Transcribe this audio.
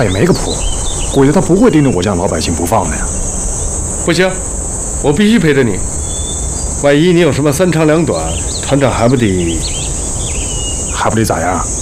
也没个谱，估计他不会盯着我这样老百姓不放的呀。 不行，我必须陪着你。万一你有什么三长两短，团长还不得咋样？